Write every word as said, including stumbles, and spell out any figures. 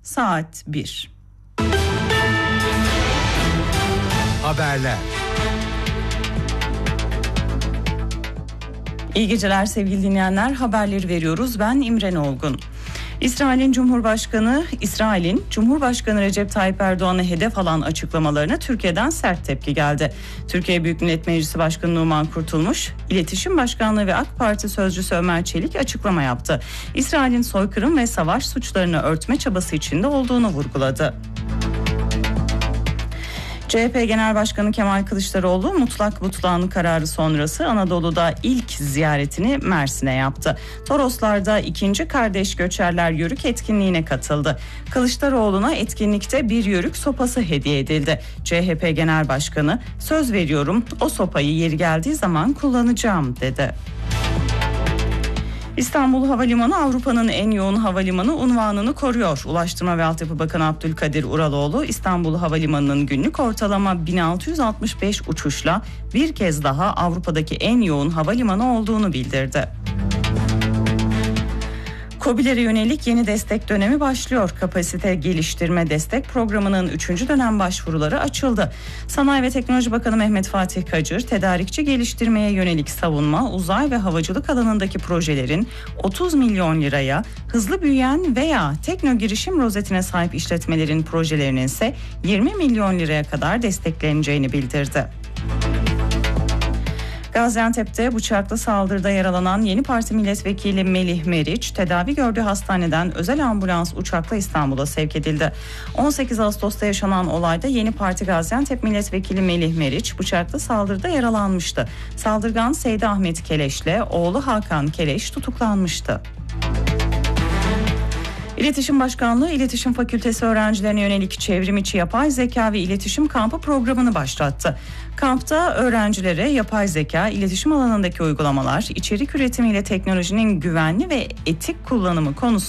saat bir. Haberler. İyi geceler sevgili dinleyenler, haberleri veriyoruz. Ben İmren Olgun. İsrail'in Cumhurbaşkanı İsrail'in Cumhurbaşkanı Recep Tayyip Erdoğan'a hedef alan açıklamalarına Türkiye'den sert tepki geldi. Türkiye Büyük Millet Meclisi Başkanı Numan Kurtulmuş, İletişim Başkanlığı ve AK Parti Sözcüsü Ömer Çelik açıklama yaptı. İsrail'in soykırım ve savaş suçlarını örtme çabası içinde olduğunu vurguladı. C H P Genel Başkanı Kemal Kılıçdaroğlu mutlak butlanı kararı sonrası Anadolu'da ilk ziyaretini Mersin'e yaptı. Toroslar'da ikinci Kardeş Göçerler Yörük etkinliğine katıldı. Kılıçdaroğlu'na etkinlikte bir yörük sopası hediye edildi. C H P Genel Başkanı söz veriyorum o sopayı yeri geldiği zaman kullanacağım dedi. İstanbul Havalimanı Avrupa'nın en yoğun havalimanı unvanını koruyor. Ulaştırma ve Altyapı Bakanı Abdülkadir Uraloğlu, İstanbul Havalimanı'nın günlük ortalama bin altı yüz altmış beş uçuşla bir kez daha Avrupa'daki en yoğun havalimanı olduğunu bildirdi. KOBİ'lere yönelik yeni destek dönemi başlıyor. Kapasite Geliştirme Destek Programı'nın üçüncü dönem başvuruları açıldı. Sanayi ve Teknoloji Bakanı Mehmet Fatih Kacır, tedarikçi geliştirmeye yönelik savunma, uzay ve havacılık alanındaki projelerin otuz milyon liraya, hızlı büyüyen veya tekno girişim rozetine sahip işletmelerin projelerinin ise yirmi milyon liraya kadar destekleneceğini bildirdi. Gaziantep'te bıçaklı saldırıda yaralanan Yeni Parti Milletvekili Melih Meriç, tedavi gördüğü hastaneden özel ambulans uçakla İstanbul'a sevk edildi. on sekiz Ağustos'ta yaşanan olayda Yeni Parti Gaziantep Milletvekili Melih Meriç bıçaklı saldırıda yaralanmıştı. Saldırgan Seydi Ahmet Keleş'le oğlu Hakan Keleş tutuklanmıştı. İletişim Başkanlığı, İletişim Fakültesi öğrencilerine yönelik çevrim içi yapay zeka ve iletişim kampı programını başlattı. Kampta öğrencilere yapay zeka, iletişim alanındaki uygulamalar, içerik üretimiyle teknolojinin güvenli ve etik kullanımı konusu